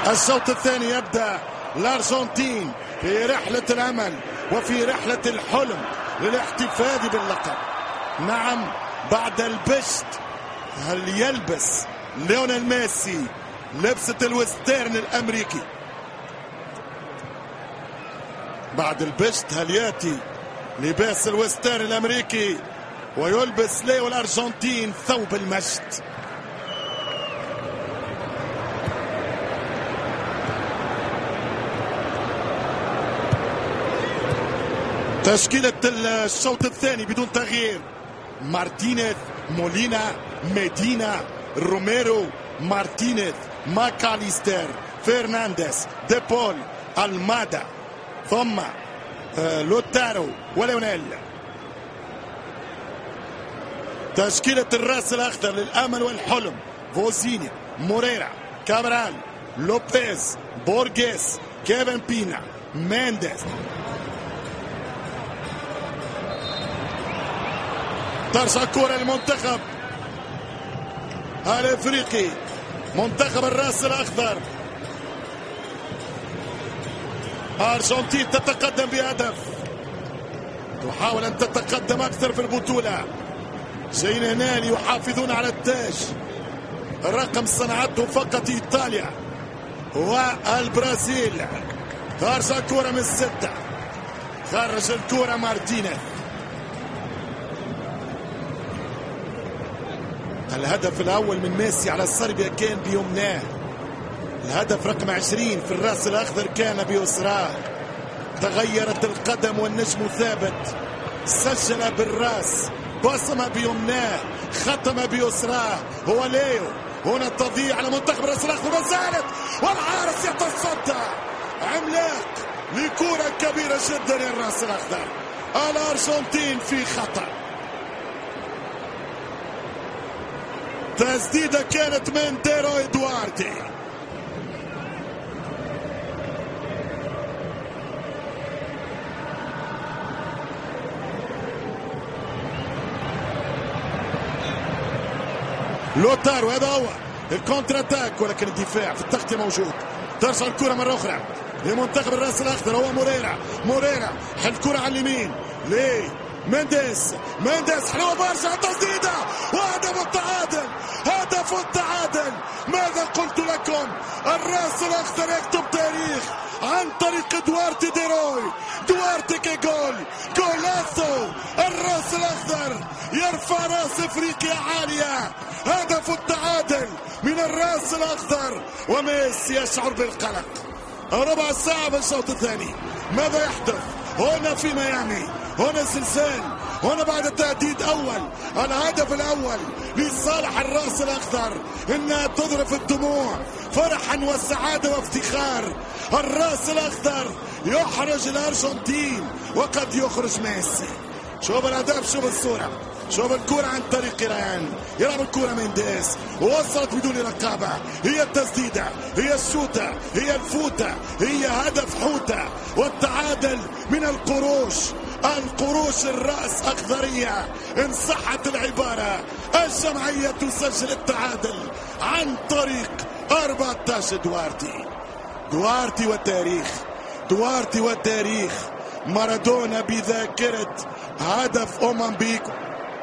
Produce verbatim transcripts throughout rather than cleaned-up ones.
الشوط الثاني يبدأ الأرجنتين في رحلة الأمل وفي رحلة الحلم للاحتفاظ باللقب. نعم، بعد البشت هل يلبس ليونيل ميسي لبسة الوسترن الأمريكي؟ بعد البشت هل يأتي لباس الوسترن الأمريكي ويلبس ليو الأرجنتين ثوب المجد؟ تشكيلة الشوط الثاني بدون تغيير: مارتينيز، مولينا، ميدينا، روميرو، مارتينيز، ماكاليستر، فرنانديز، ديبول، المادا، ثم آه لوتارو وليونيل. تشكيلة الراس الأخضر للأمل والحلم: فوزينيا، موريرا، كابرال، لوبيز، بورغيس، كيفن بينا، مينديز. ترجع كرة للمنتخب الافريقي، منتخب الراس الاخضر. ارجنتين تتقدم بهدف، تحاول ان تتقدم اكثر في البطولة. جايين هنا ليحافظون على التاج، الرقم صنعته فقط ايطاليا والبرازيل. ترجع كرة من الستة، خرج الكرة مارتينيز. الهدف الأول من ميسي على الصربيا كان بيمناه، الهدف رقم عشرين في الرأس الأخضر كان بيسراه. تغيرت القدم والنجم ثابت، سجل بالرأس، بصم بيمناه، ختم بيسراه. هو ليو. هنا تضيع على منتخب الرأس الأخضر، ما زالت والحارس يتصدى. عملاق لكرة كبيرة جدا للرأس الأخضر. الأرجنتين في خطر. تسديدة كانت من ديرو إدواردي. لوتارو، هذا هو الكونتر اتاك، ولكن الدفاع في التغطية موجود. ترجع الكرة مرة أخرى لمنتخب الرأس الأخضر، هو موريرا. موريرا حل الكرة على اليمين ليه مينديز. مينديز حلوة برشا، تسديدة وهدف التعادل. هدف التعادل. ماذا قلت لكم؟ الراس الأخضر يكتب تاريخ عن طريق دوارتي ديروي. دوارتي كجول، جولاسو. الراس الأخضر يرفع راس افريقيا عالية. هدف التعادل من الراس الأخضر، وميسي يشعر بالقلق. ربع ساعة في الشوط الثاني، ماذا يحدث هنا في ميامي؟ هنا زلزال، هنا بعد تهديد أول. الهدف الأول لصالح الرأس الأخضر، إنها تذرف الدموع فرحا وسعادة وافتخار. الرأس الأخضر يحرج الأرجنتين وقد يخرج ميسي. شوف الهدف، شوف الصورة، شوف الكرة عن طريق ريان، يلعب الكرة مينديز، وصلت بدون رقابة. هي التسديدة، هي الشوطة، هي الفوتة، هي هدف حوتة. والتعادل من القروش، القروش الرأس أخضرية إن صحت العبارة. الجمعية تسجل التعادل عن طريق أربعة عشر دوارتي. دوارتي والتاريخ، دوارتي والتاريخ. مارادونا بذاكرة هدف أمم بيكو.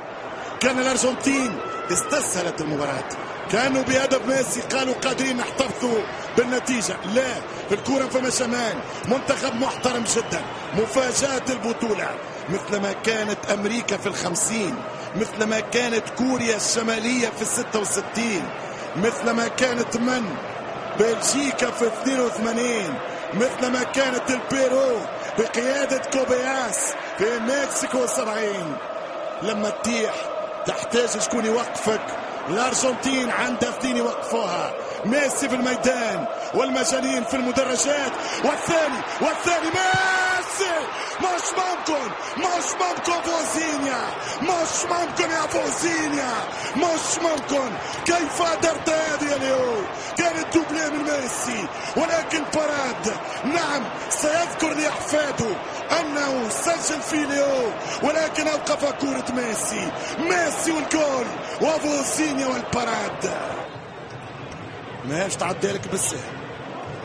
كان الأرجنتين استسهلت المباراة، كانوا بهدف ميسي قالوا قادرين نحتفظوا بالنتيجة. لا، في الكرة فما شمال. منتخب محترم جدا، مفاجأة البطولة، مثلما كانت أمريكا في الخمسين، مثلما كانت كوريا الشمالية في الستة وستين، مثلما كانت من بلجيكا في اثنين وثمانين، مثلما كانت البيرو بقيادة كوبياس في مكسيكو سبعين. لما تطيح تحتاج شكون يوقفك. الأرجنتين عندها اثنين يوقفوها، ميسي في الميدان والمجانين في المدرجات. والثاني والثاني ميسي. مش ممكن، مش ممكن فوزينيا، مش ممكن يا فوزينيا، مش ممكن. كيف قدرت هذه اليوم؟ كانت دوبلي من ميسي، ولكن باراد نعم سيذكر لأحفاده أنه سجل في ليو، ولكن أوقف كرة ميسي. ميسي والجول، وفوزينيا والباراد. ماهيش تعدي لك بالسهل،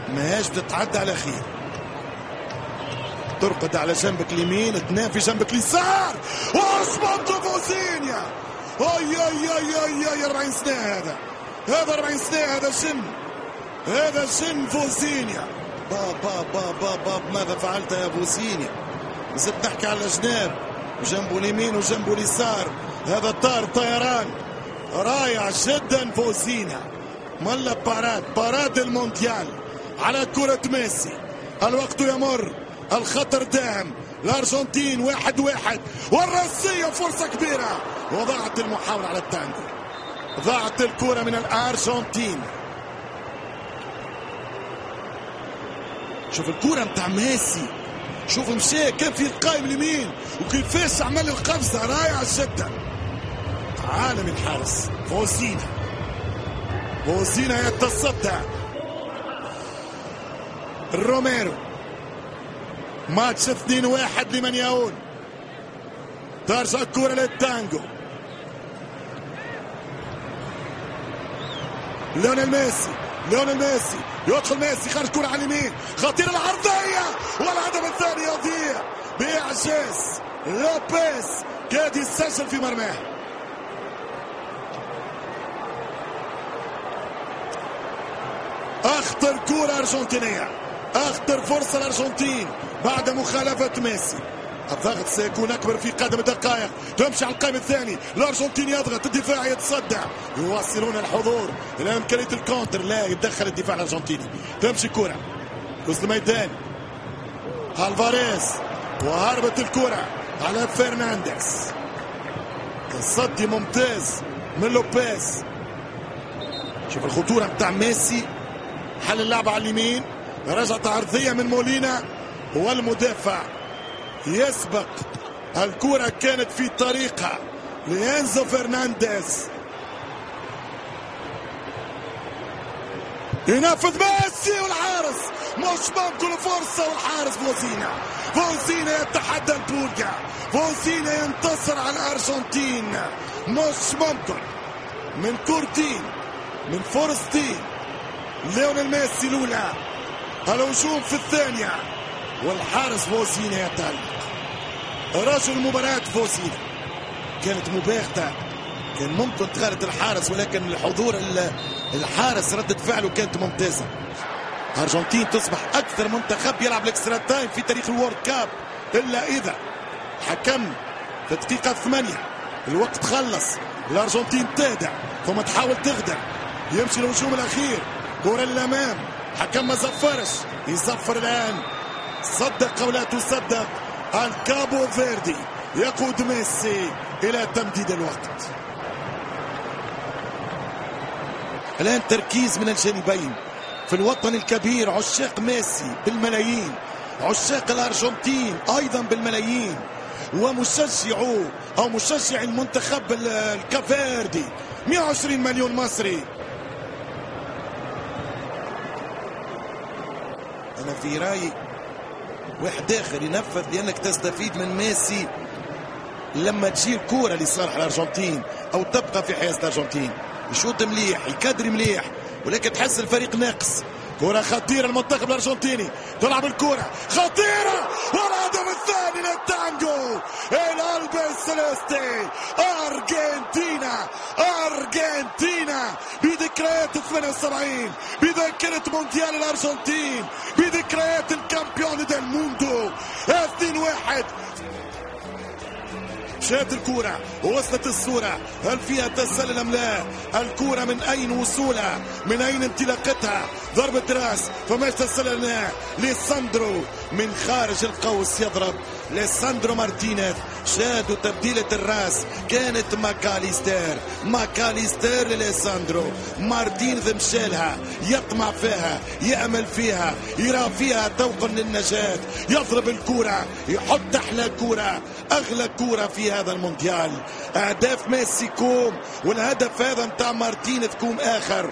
ماهاش بتتعدى على خير. ترقد على جنبك اليمين، تنام في جنبك اليسار. واشبط فوزينيا. اي اي اي اي اي أربعين سنة هذا. هذا أربعين سنة، هذا جن. هذا جن فوزينيا. باب باب باب باب باب ماذا فعلت يا فوزينيا؟ زدت نحكي على الجناب، جنبه اليمين وجنبه اليسار. هذا طار طيران رائع جدا فوزينيا. ملا باراد باراد المونديال على كرة ميسي. الوقت يمر، الخطر دائم. الأرجنتين واحد واحد، والرأسية فرصة كبيرة، وضاعت المحاولة على التانجو. ضاعت الكرة من الأرجنتين. شوف الكرة متاع ميسي، شوف مشي كان في القائم اليمين وكيفاش عمل القفزة رائعة جدا. عالم الحارس فوزينيا. فوزينيا يتصدى. روميرو. ماتش اثنين واحد لمن يؤون. ترجع الكرة للتانجو. ليونيل ميسي. ليونيل ميسي يدخل. ميسي خارج كرة على اليمين، خطيرة العرضية، والهدف الثاني يضيع بإعجاز. لوبيز كاد يسجل في مرماه. أخطر كرة أرجنتينية، أخطر فرصة الأرجنتين بعد مخالفة ميسي. الضغط سيكون أكبر في قادم الدقائق. تمشي على القائم الثاني، الأرجنتين يضغط، الدفاع يتصدى، يواصلون الحضور إلى إمكانية الكونتر. لا يتدخل الدفاع الأرجنتيني. تمشي كرة وسط الميدان، الفاريز، وهربت الكرة على فرنانديز. تصدي ممتاز من لوبيز. شوف الخطورة بتاع ميسي، حل اللعبة على اليمين، رجعت عرضية من مولينا، والمدافع يسبق. الكرة كانت في طريقها لإنزو فرنانديز. ينفذ ميسي والحارس مش ممكن فرصة، والحارس فوزينيا. فوزينيا يتحدى البولجا. فوزينيا ينتصر على الأرجنتين. مش ممكن. من كورتين، من فرصتين. ليونيل ميسي الأولى، الهجوم في الثانية، والحارس فوزينيا يتألق. رجل المباراة فوزينيا. كانت مباغتة، كان ممكن تغلط الحارس، ولكن الحضور الحارس ردة فعله كانت ممتازة. الأرجنتين تصبح أكثر منتخب يلعب الاكسترا تايم في تاريخ الورد كاب، إلا إذا حكم في الدقيقة ثمانية الوقت خلص. الأرجنتين تهدع ثم تحاول تغدر. يمشي الهجوم الأخير، كرة للأمام، حكم ما زفرش، يزفر الآن. صدق أو لا تصدق، الكابو فيردي يقود ميسي إلى تمديد الوقت. الآن تركيز من الجانبين في الوطن الكبير. عشاق ميسي بالملايين، عشاق الأرجنتين أيضا بالملايين، ومشجعو أو مشجع المنتخب الكافيردي مئة وعشرين مليون مصري. أنا في رأيي واحد آخر ينفذ، لأنك تستفيد من ميسي لما تجي الكورة لصالح الأرجنتين أو تبقى في حياة الأرجنتين. يشوط مليح، يكدري مليح، ولكن تحس الفريق ناقص. كرة خطيرة المنتخب الأرجنتيني، تلعب الكرة خطيرة، والهدف الثاني للتانجو. القلب السلستي. أرجنتينا أرجنتينا بذكريات ثمانية وسبعين، بذاكرة مونديال الأرجنتين، بذكريات الكامبيون ديل موندو. اثنين واحد. شاهد الكرة ووصلت الصورة، هل فيها تسلل أم لا؟ الكرة من أين وصولها؟ من أين انطلاقتها؟ ضربة راس، فماش تسلل. ليساندرو من خارج القوس يضرب. ليساندرو مارتينيز. شاهدوا تبديلة الراس، كانت ماكاليستر. ماكاليستر لليساندرو مارتينيز، مشالها يطمع فيها، يأمل فيها، يرى فيها توقا للنجاة. يضرب الكرة، يحط أحلى كرة، أغلى كرة في هذا المونديال. أهداف ميسي كوم، والهدف هذا متاع مارتينيز كوم آخر.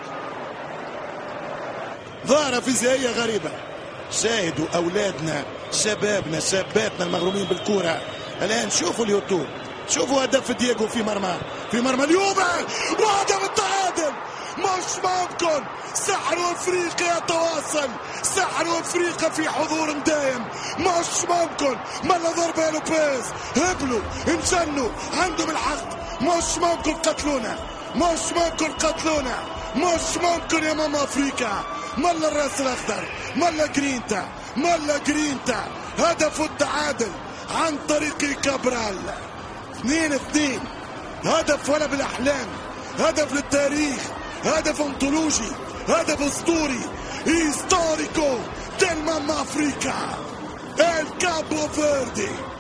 ظاهرة فيزيائية غريبة. شاهدوا أولادنا، شبابنا، شاباتنا المغرومين بالكرة. الآن شوفوا اليوتيوب، شوفوا هدف دييغو في مرمى في مرمى اليوفي، وهدف التعادل. مش ممكن. سحر افريقيا يتواصل، سحر افريقيا في حضور دائم، مش ممكن. ملا ضربة لوبيز، هبلوا انجنوا، عندهم الحق. مش ممكن قتلونا، مش ممكن قتلونا، مش ممكن يا ماما افريقيا. ملا الراس الاخضر، ملا جرينتا، ملا جرينتا. هدف التعادل عن طريق كابرال. اثنين اثنين، هدف ولا بالاحلام، هدف للتاريخ، هدف انطولوجي، هدف اسطوري، هيستوريكو ديل ماما افريقيا. الكابو فيردي